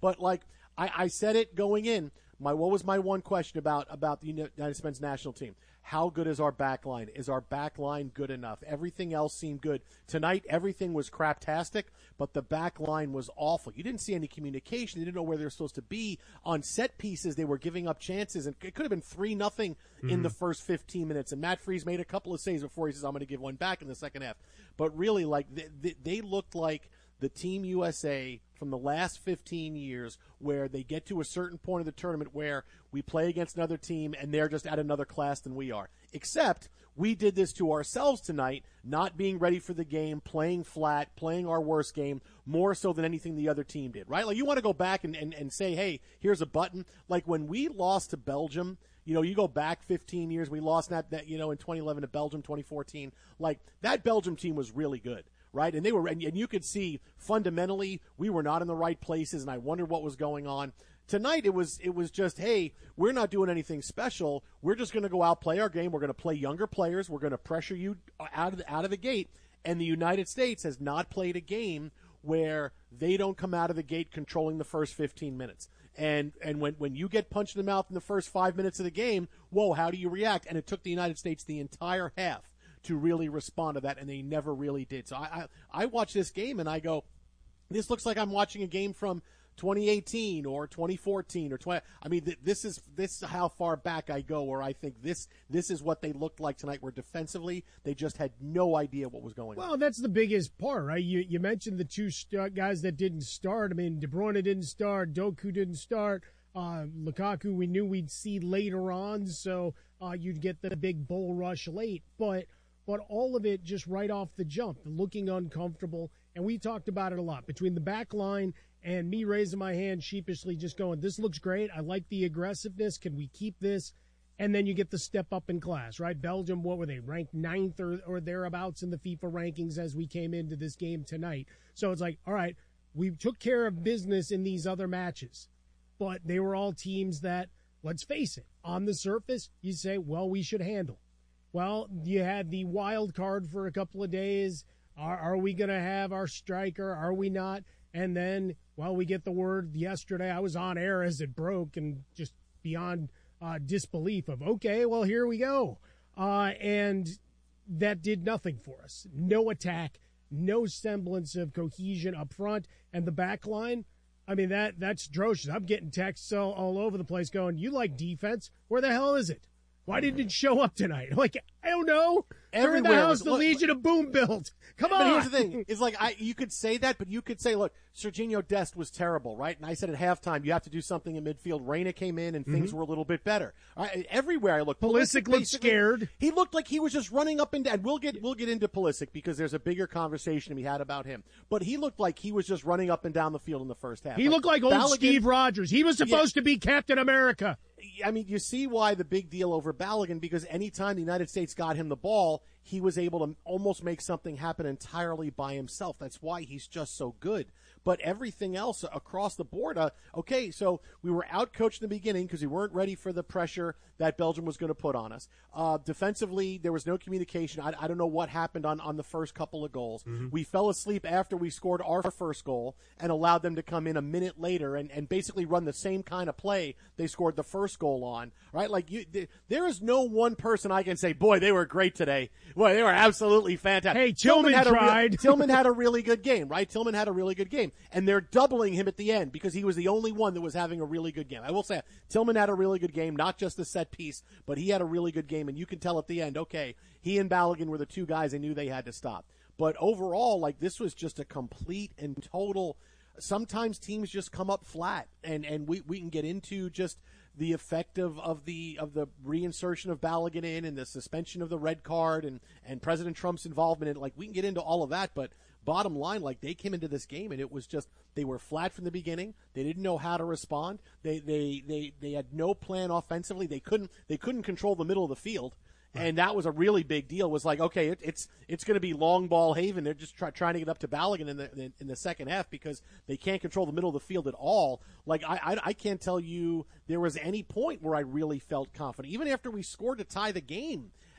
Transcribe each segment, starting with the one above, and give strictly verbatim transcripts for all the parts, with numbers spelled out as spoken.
But like I, I said it going in. My what was my one question about about the United States national team? How good is our back line? Is our back line good enough? Everything else seemed good. Tonight, everything was craptastic, but the back line was awful. You didn't see any communication. You didn't know where they were supposed to be. On set pieces, they were giving up chances, and it could have been three nothing mm-hmm. in the first fifteen minutes. And Matt Freese made a couple of saves before he says, I'm going to give one back in the second half. But really, like they, they, they looked like the Team U S A from the last fifteen years, where they get to a certain point of the tournament where we play against another team and they're just at another class than we are. Except we did this to ourselves tonight, not being ready for the game, playing flat, playing our worst game, more so than anything the other team did, right? Like you want to go back and, and, and say, hey, here's a button. Like when we lost to Belgium, you know, you go back fifteen years, we lost that, that you know, in twenty eleven to Belgium, twenty fourteen. Like that Belgium team was really good. Right, and they were, and you could see fundamentally we were not in the right places, and I wondered what was going on. Tonight it was, it was just, hey, we're not doing anything special. We're just going to go out, play our game. We're going to play younger players. We're going to pressure you out of the, out of the gate. And the United States has not played a game where they don't come out of the gate controlling the first fifteen minutes. And and when when you get punched in the mouth in the first five minutes of the game, whoa, how do you react? And it took the United States the entire half to really respond to that, and they never really did. So I, I, I watch this game, and I go, this looks like I'm watching a game from twenty eighteen or twenty fourteen or twenty. I mean, th- this is this is how far back I go, where I think this this is what they looked like tonight. Where defensively, they just had no idea what was going well, on. Well, that's the biggest part, right? You you mentioned the two st- guys that didn't start. I mean, De Bruyne didn't start, Doku didn't start. Uh, Lukaku, we knew we'd see later on, so uh, you'd get the big bull rush late, but. But all of it just right off the jump, looking uncomfortable. And we talked about it a lot between the back line and me raising my hand sheepishly, just going, this looks great. I like the aggressiveness. Can we keep this? And then you get the step up in class, right? Belgium, what were they, ranked ninth or, or thereabouts in the FIFA rankings as we came into this game tonight. So it's like, all right, we took care of business in these other matches. But they were all teams that, let's face it, on the surface, you say, well, we should handle. Well, you had the wild card for a couple of days. Are, are we going to have our striker? Are we not? And then, well, we get the word yesterday. I was on air as it broke and just beyond uh, disbelief of, okay, well, here we go. Uh, and that did nothing for us. No attack, no semblance of cohesion up front. And the back line, I mean, that that's atrocious. I'm getting texts all, all over the place going, you like defense? Where the hell is it? Why didn't it show up tonight? Like, I don't know. They're in the house the look, Legion of Boom built. Come but on. But here's the thing. It's like, I, you could say that, but you could say, look, Serginho Dest was terrible, right? And I said at halftime, you have to do something in midfield. Reina came in, and things mm-hmm. were a little bit better. I, everywhere I looked. Pulisic, Pulisic looked scared. He looked like he was just running up and down. We'll get, we'll get into Pulisic because there's a bigger conversation to be had about him. But he looked like he was just running up and down the field in the first half. He like, looked like old Balogun, Steve Rogers. He was supposed yeah. to be Captain America. I mean, you see why the big deal over Balogun, because anytime the United States got him the ball, he was able to almost make something happen entirely by himself. That's why he's just so good. But everything else across the board, uh, okay, so we were outcoached in the beginning because we weren't ready for the pressure that Belgium was going to put on us. Uh, defensively, there was no communication. I, I don't know what happened on, on the first couple of goals. Mm-hmm. We fell asleep after we scored our first goal and allowed them to come in a minute later and, and basically run the same kind of play they scored the first goal on, right? Like, you, th- there is no one person I can say, boy, they were great today. Boy, they were absolutely fantastic. Hey, Tillman, Tillman had tried. A re- Tillman had a really good game, right? Tillman had a really good game. And they're doubling him at the end because he was the only one that was having a really good game. I will say, Tillman had a really good game, not just the set piece, but he had a really good game. And you can tell at the end, okay, he and Balogun were the two guys they knew they had to stop. But overall, like, this was just a complete and total. Sometimes teams just come up flat, and, and we, we can get into just the effect of, of the of the reinsertion of Balogun in and the suspension of the red card and, and President Trump's involvement in it. Like, we can get into all of that, but bottom line, like, they came into this game and it was just, they were flat from the beginning. They didn't know how to respond. They they they, they had no plan offensively. They couldn't they couldn't control the middle of the field. And that was a really big deal. Was like, okay, it, it's it's going to be long ball haven. They're just try, trying to get up to Balogun in the in, in the second half because they can't control the middle of the field at all. Like, I, I I can't tell you there was any point where I really felt confident, even after we scored to tie the game.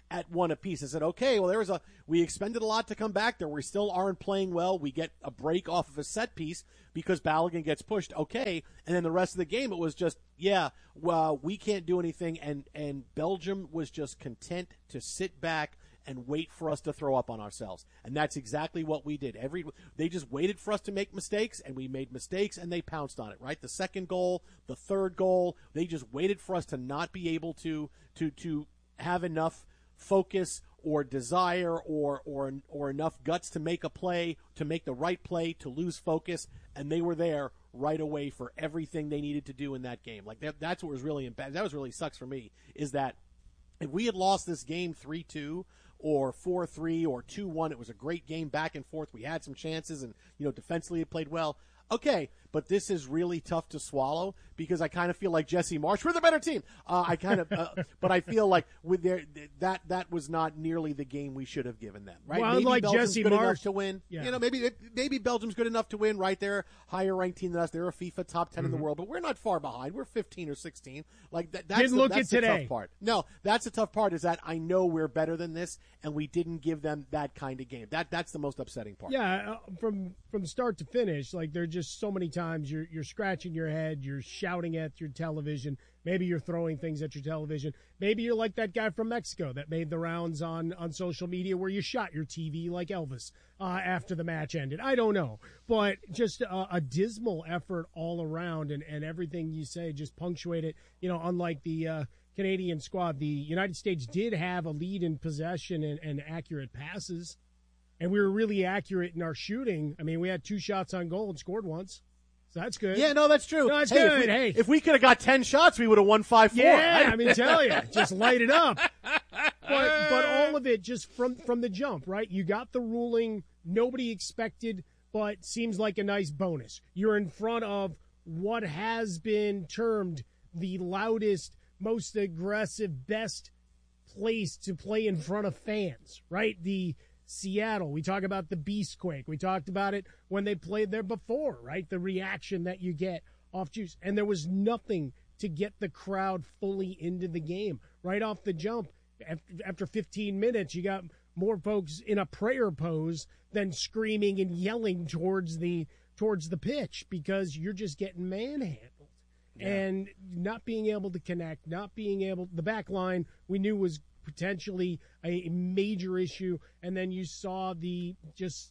at one apiece. I said, okay, well, there was a we expended a lot to come back there. We still aren't playing well. We get a break off of a set piece because Balogun gets pushed. Okay, and then the rest of the game, it was just, yeah, well, we can't do anything, and and Belgium was just content to sit back and wait for us to throw up on ourselves. And that's exactly what we did. Every They just waited for us to make mistakes, and we made mistakes, and they pounced on it, right? The second goal, the third goal, they just waited for us to not be able to to to have enough focus or desire or or or enough guts to make a play, to make the right play, to lose focus, and they were there right away for everything they needed to do in that game. Like that, that's what was really bad. That was really sucks for me, is that if we had lost this game three two or four three or two one, it was a great game back and forth. We had some chances, and, you know, defensively it played well. Okay, but this is really tough to swallow because I kind of feel like Jesse Marsh. We're the better team. Uh, I kind of, uh, but I feel like with their that that was not nearly the game we should have given them. Right? Well, maybe like Belgium's Jesse good Marsh enough to win. Yeah. You know, maybe maybe Belgium's good enough to win. Right, they're a higher ranked team than us. They're a FIFA top ten mm-hmm. in the world, but we're not far behind. We're fifteen or sixteen. Like that. That's didn't the, look that's at the today. tough part. No, that's the tough part. Is that I know we're better than this, and we didn't give them that kind of game. That that's the most upsetting part. Yeah, uh, from from start to finish, like there are just so many times you're you're scratching your head, you're shouting at your television. Maybe you're throwing things at your television. Maybe you're like that guy from Mexico that made the rounds on, on social media where you shot your T V like Elvis uh, after the match ended. I don't know. But just a, a dismal effort all around, and, and everything you say just punctuated. You know, unlike the uh, Canadian squad, the United States did have a lead in possession and, and accurate passes. And we were really accurate in our shooting. I mean, we had two shots on goal and scored once. So that's good. Yeah, no, that's true. No, that's hey, good. If we, hey. if we could have got ten shots, we would have won five four. Yeah, right? I mean, tell you, just light it up. But, but all of it just from, from the jump, right? You got the ruling nobody expected, but seems like a nice bonus. You're in front of what has been termed the loudest, most aggressive, best place to play in front of fans, right? The Seattle, we talk about the Beastquake. We talked about it when they played there before, right? The reaction that you get off juice. And there was nothing to get the crowd fully into the game. Right off the jump, after fifteen minutes, you got more folks in a prayer pose than screaming and yelling towards the towards the pitch because you're just getting manhandled. Yeah. And not being able to connect, not being able, the back line we knew was potentially a major issue, and then you saw the just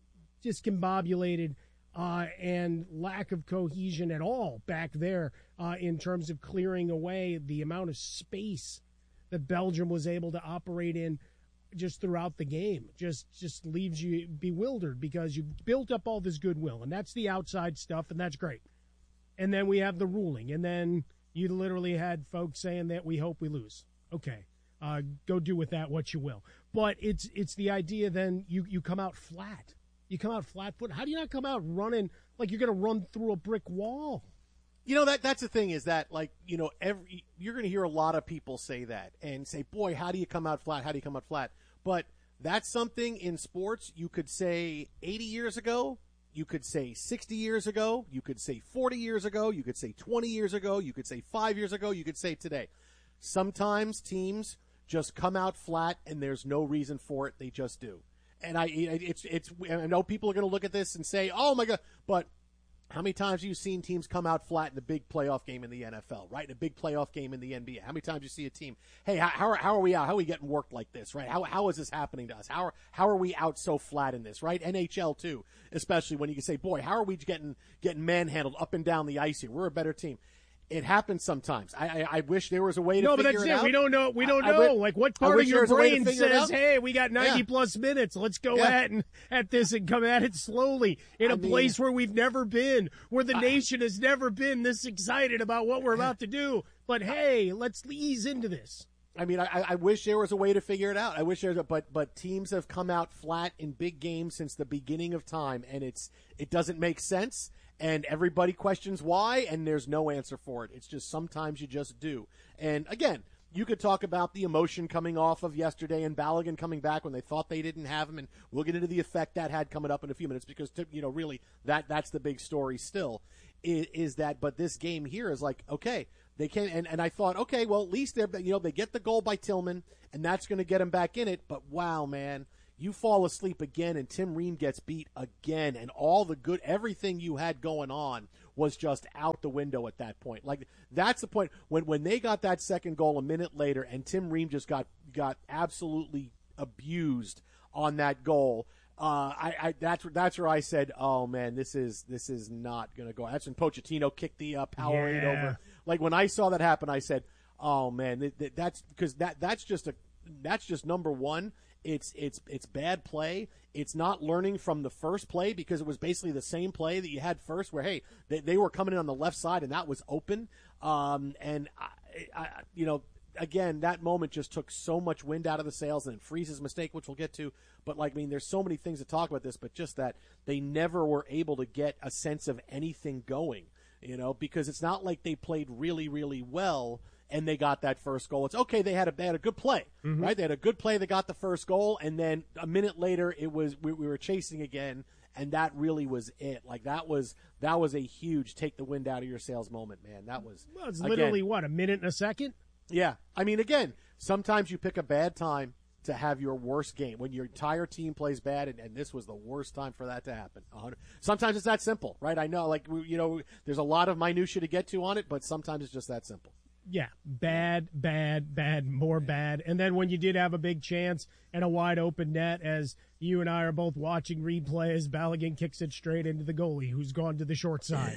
discombobulated uh, and lack of cohesion at all back there uh, in terms of clearing away the amount of space that Belgium was able to operate in just throughout the game. Just just leaves you bewildered because you built up all this goodwill, and that's the outside stuff, and that's great. And then we have the ruling, and then you literally had folks saying that we hope we lose. Okay. Uh, go do with that what you will. But it's it's the idea then you, you come out flat. You come out flat foot. How do you not come out running like you're going to run through a brick wall? You know, that that's the thing is that, like, you know, every you're going to hear a lot of people say that and say, boy, how do you come out flat? How do you come out flat? But that's something in sports you could say eighty years ago. You could say sixty years ago. You could say forty years ago. You could say twenty years ago. You could say five years ago. You could say today. Sometimes teams just come out flat, and there's no reason for it. They just do. And I, it's, it's. I know people are going to look at this and say, "Oh my God!" But how many times have you seen teams come out flat in a big playoff game in the N F L, right? In a big playoff game in the N B A. How many times do you see a team? Hey, how, how are how are we out? How are we getting worked like this, right? How how is this happening to us? How are how are we out so flat in this, right? N H L too, especially when you can say, "Boy, how are we getting getting manhandled up and down the ice here? We're a better team." It happens sometimes. I, I I wish there was a way to no, figure but that's it, it. out. We don't know. We don't I, know. I, like what part of your brain says, "Hey, we got ninety yeah. plus minutes. Let's go yeah. at and at this and come at it slowly in a I place mean, where we've never been, where the I, nation has never been this excited about what we're about to do." But hey, let's ease into this. I mean, I, I wish there was a way to figure it out. I wish there's a, but but teams have come out flat in big games since the beginning of time, and it's it doesn't make sense. And everybody questions why, and there's no answer for it. It's just sometimes you just do. And again, you could talk about the emotion coming off of yesterday and Balogun coming back when they thought they didn't have him, and we'll get into the effect that had coming up in a few minutes because, you know, really that that's the big story still is, is that. But this game here is like, okay, They came, and, and I thought, okay, well, at least they're, you know, they get the goal by Tillman, and that's going to get them back in it. But wow, man, you fall asleep again, and Tim Ream gets beat again, and all the good, everything you had going on was just out the window at that point. Like, that's the point when when they got that second goal a minute later, and Tim Ream just got got absolutely abused on that goal. Uh, I, I that's that's where I said, oh man, this is this is not going to go. That's when Pochettino kicked the uh, Powerade yeah. over. Like when I saw that happen, I said, oh man, th- th- that's because that that's just a that's just number one. It's it's it's bad play. It's not learning from the first play because it was basically the same play that you had first, where hey, they, they were coming in on the left side and that was open. Um, and I, I, you know. Again, that moment just took so much wind out of the sails, and Freeze's mistake, which we'll get to. But, like, I mean, there's so many things to talk about this, but just that they never were able to get a sense of anything going, you know, because it's not like they played really, really well and they got that first goal. It's okay, they had a, they had a good play, mm-hmm. right? They had a good play, they got the first goal, and then a minute later it was we, we were chasing again, and that really was it. Like, that was that was a huge take the wind out of your sails moment, man. That was Well, it's literally, again, what, a minute and a second? Yeah. I mean, again, sometimes you pick a bad time to have your worst game when your entire team plays bad, and, and this was the worst time for that to happen. Sometimes it's that simple, right? I know, like, you know, there's a lot of minutia to get to on it, but sometimes it's just that simple. Yeah, bad, bad, bad, more bad. And then when you did have a big chance and a wide open net, as you and I are both watching replay, as Balogun kicks it straight into the goalie, who's gone to the short side.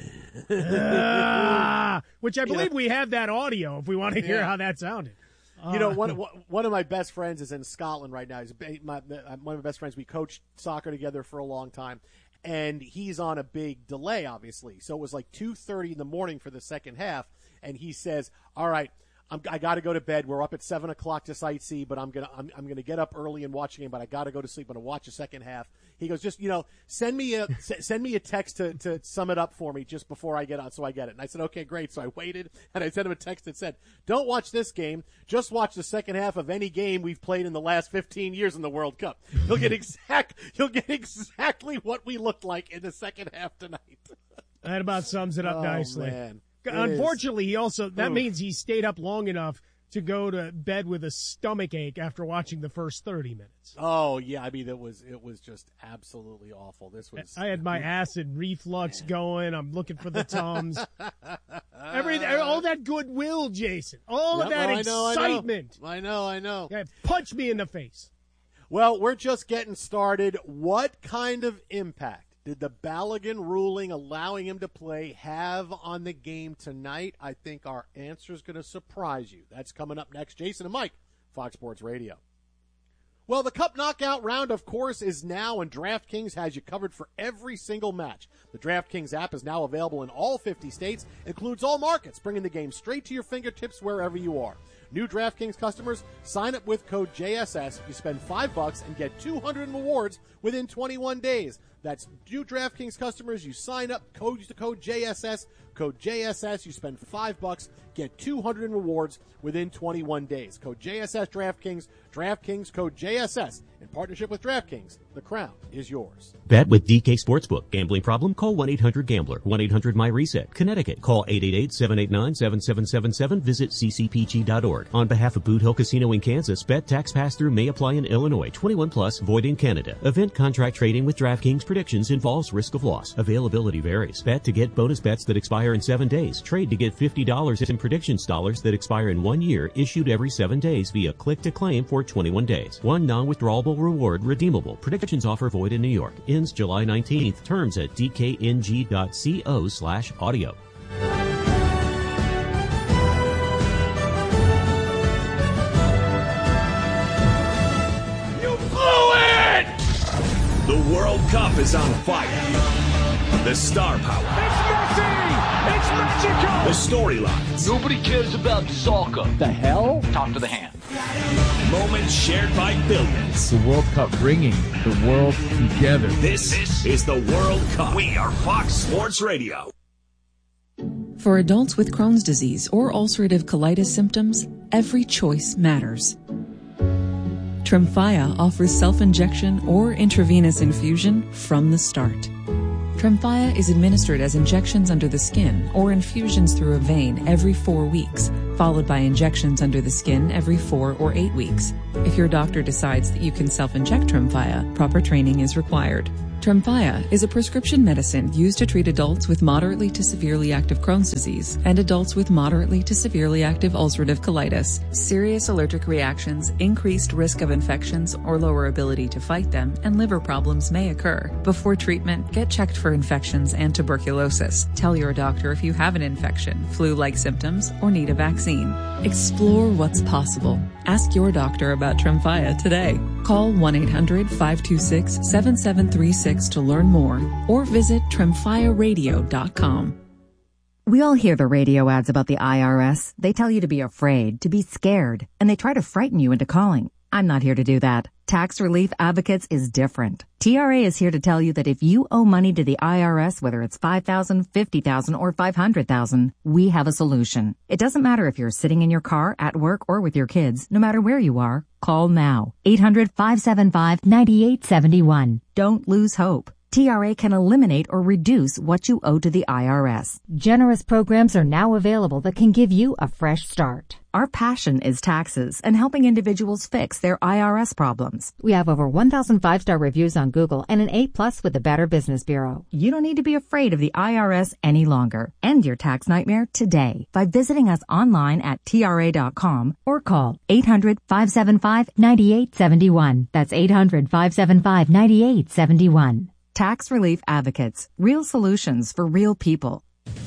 ah, which I believe you know, we have that audio if we want to hear yeah. how that sounded. You know, one one of my best friends is in Scotland right now. He's my, one of my best friends. We coached soccer together for a long time, and he's on a big delay, obviously. So it was like two thirty in the morning for the second half, and he says, all right, I'm, I got to go to bed. We're up at seven o'clock to sightsee, but I'm gonna I'm, I'm gonna get up early and watch a game. But I got to go to sleep. I'm gonna watch the second half. He goes, just you know, send me a send me a text to, to sum it up for me just before I get on, so I get it. And I said, okay, great. So I waited, and I sent him a text that said, don't watch this game. Just watch the second half of any game we've played in the last fifteen years in the World Cup. You'll get exact you'll get exactly what we looked like in the second half tonight. That about sums it up oh, nicely. Man. Unfortunately, he also that Oof. means he stayed up long enough to go to bed with a stomach ache after watching the first thirty minutes. Oh yeah, I mean it was it was just absolutely awful. This was I had my acid reflux going. I'm looking for the Tums. Everything, all that goodwill, Jason. All yep, of that well, I know, excitement. I know, I know. I know. Yeah, punch me in the face. Well, we're just getting started. What kind of impact did the Balogun ruling allowing him to play have on the game tonight? I think our answer is going to surprise you. That's coming up next. Jason and Mike, Fox Sports Radio. Well, the Cup Knockout round, of course, is now, and DraftKings has you covered for every single match. The DraftKings app is now available in all fifty states, includes all markets, bringing the game straight to your fingertips wherever you are. New DraftKings customers, sign up with code J S S. You spend five bucks and get two hundred in rewards within twenty-one days. That's new DraftKings customers. You sign up, code use the code J S S, code J S S. You spend five bucks, get two hundred in rewards within twenty-one days. Code J S S DraftKings. DraftKings code J S S in partnership with DraftKings. The crown is yours. Bet with D K Sportsbook. Gambling problem? Call one eight hundred gambler. one eight hundred my reset. Connecticut. Call eight eight eight, seven eight nine, seven seven seven seven. Visit c c p g dot org. On behalf of Boot Hill Casino in Kansas, bet tax pass-through may apply in Illinois. twenty-one plus, void in Canada. Event contract trading with DraftKings predictions involves risk of loss. Availability varies. Bet to get bonus bets that expire in seven days. Trade to get fifty dollars in predictions dollars that expire in one year, issued every seven days via click to claim for twenty-one days. One non-withdrawable reward redeemable. Predictions offer void in New York. Ends July nineteenth. Terms at d k n g dot co slash audio. You blew it! The World Cup is on fire. The star power. It's Messi! It's magical! The storylines. Nobody cares about soccer. The hell? Talk to the hand. Moments shared by billions. The World Cup bringing the world together. This, this is the World Cup. We are Fox Sports Radio. For adults with Crohn's disease or ulcerative colitis symptoms, every choice matters. Tremfya offers self-injection or intravenous infusion from the start. Tremfya is administered as injections under the skin or infusions through a vein every four weeks, followed by injections under the skin every four or eight weeks. If your doctor decides that you can self-inject Tremfya, proper training is required. Tremfya is a prescription medicine used to treat adults with moderately to severely active Crohn's disease and adults with moderately to severely active ulcerative colitis. Serious allergic reactions, increased risk of infections or lower ability to fight them, and liver problems may occur. Before treatment, get checked for infections and tuberculosis. Tell your doctor if you have an infection, flu-like symptoms, or need a vaccine. Explore what's possible. Ask your doctor about Tremfya today. Call one eight hundred five two six seven seven three six to learn more or visit tremfya radio dot com. We all hear the radio ads about the I R S. They tell you to be afraid, to be scared, and they try to frighten you into calling. I'm not here to do that. Tax Relief Advocates is different. T R A is here to tell you that if you owe money to the I R S, whether it's five thousand dollars, fifty thousand dollars, or five hundred thousand dollars, we have a solution. It doesn't matter if you're sitting in your car, at work, or with your kids. No matter where you are, call now. eight hundred five seven five nine eight seven one. Don't lose hope. T R A can eliminate or reduce what you owe to the I R S. Generous programs are now available that can give you a fresh start. Our passion is taxes and helping individuals fix their I R S problems. We have over one thousand five-star reviews on Google and an A plus with the Better Business Bureau. You don't need to be afraid of the I R S any longer. End your tax nightmare today by visiting us online at T R A dot com or call eight hundred five seven five nine eight seven one. That's eight hundred five seven five nine eight seven one. Tax Relief Advocates. Real solutions for real people.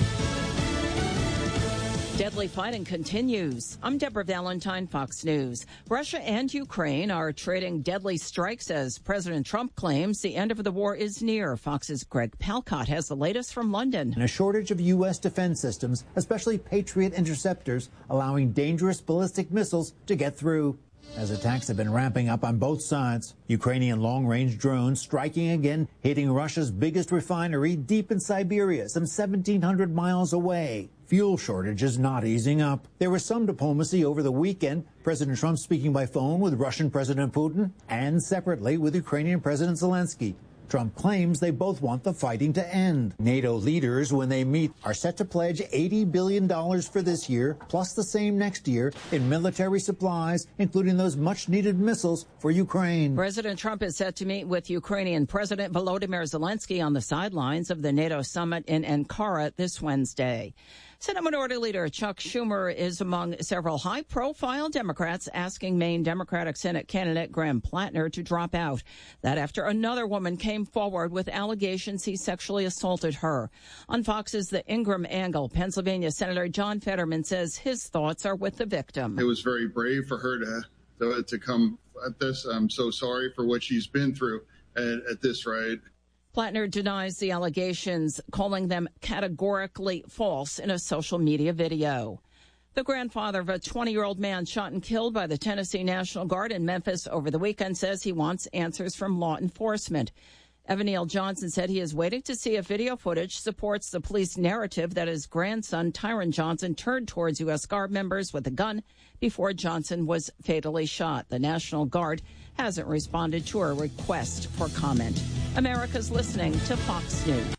Deadly fighting continues. I'm Deborah Valentine, Fox News. Russia and Ukraine are trading deadly strikes as President Trump claims the end of the war is near. Fox's Greg Palcott has the latest from London. And a shortage of U S defense systems, especially Patriot interceptors, allowing dangerous ballistic missiles to get through. As attacks have been ramping up on both sides, Ukrainian long-range drones striking again, hitting Russia's biggest refinery deep in Siberia, some seventeen hundred miles away. Fuel shortages not easing up. There was some diplomacy over the weekend, President Trump speaking by phone with Russian President Putin and separately with Ukrainian President Zelensky. Trump claims they both want the fighting to end. NATO leaders, when they meet, are set to pledge eighty billion dollars for this year, plus the same next year, in military supplies, including those much-needed missiles for Ukraine. President Trump is set to meet with Ukrainian President Volodymyr Zelensky on the sidelines of the NATO summit in Ankara this Wednesday. Senate Minority Leader Chuck Schumer is among several high-profile Democrats asking Maine Democratic Senate candidate Graham Plattner to drop out. That after another woman came forward with allegations he sexually assaulted her. On Fox's The Ingram Angle, Pennsylvania Senator John Fetterman says his thoughts are with the victim. It was very brave for her to to, to come at this. I'm so sorry for what she's been through at, at this rate. Plattner denies the allegations, calling them categorically false in a social media video. The grandfather of a twenty-year-old man shot and killed by the Tennessee National Guard in Memphis over the weekend says he wants answers from law enforcement. Evan Neal Johnson said he is waiting to see if video footage supports the police narrative that his grandson, Tyron Johnson, turned towards U S Guard members with a gun before Johnson was fatally shot. The National Guard hasn't responded to a request for comment. America's listening to Fox News.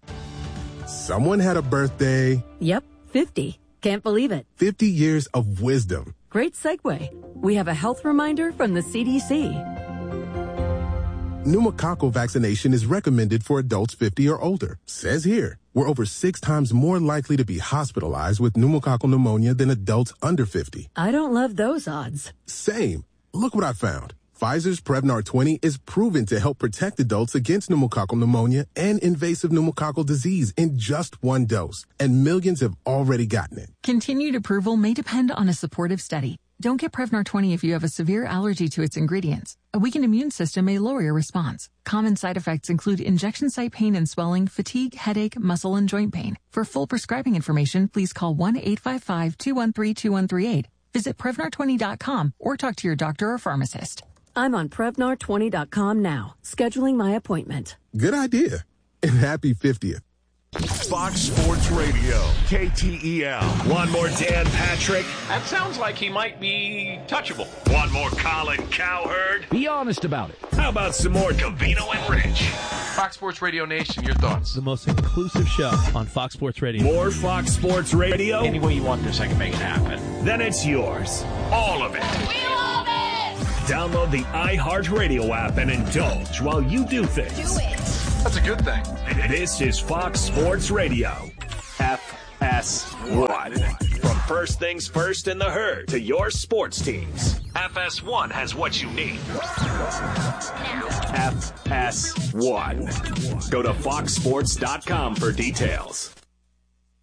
Someone had a birthday. Yep, fifty. Can't believe it. fifty years of wisdom. Great segue. We have a health reminder from the C D C. Pneumococcal vaccination is recommended for adults fifty or older. Says here, we're over six times more likely to be hospitalized with pneumococcal pneumonia than adults under fifty. I don't love those odds. Same. Look what I found. Pfizer's Prevnar twenty is proven to help protect adults against pneumococcal pneumonia and invasive pneumococcal disease in just one dose, and millions have already gotten it. Continued approval may depend on a supportive study. Don't get Prevnar twenty if you have a severe allergy to its ingredients. A weakened immune system may lower your response. Common side effects include injection site pain and swelling, fatigue, headache, muscle, and joint pain. For full prescribing information, please call one eight five five, two one three, two one three eight. Visit Prevnar twenty dot com or talk to your doctor or pharmacist. I'm on Prevnar twenty dot com now, scheduling my appointment. Good idea. And happy fiftieth. Fox Sports Radio, K T E L. Want more Dan Patrick? That sounds like he might be touchable. Want more Colin Cowherd? Be honest about it. How about some more Covino and Rich? Fox Sports Radio Nation, your thoughts? The most inclusive show on Fox Sports Radio. More Fox Sports Radio? Any way you want this, I can make it happen. Then it's yours. All of it. We love it! Download the iHeartRadio app and indulge while you do things. Do it. That's a good thing. This is Fox Sports Radio. F S one. From first things first in the herd to your sports teams. F S one has what you need. F S one. Go to fox sports dot com for details.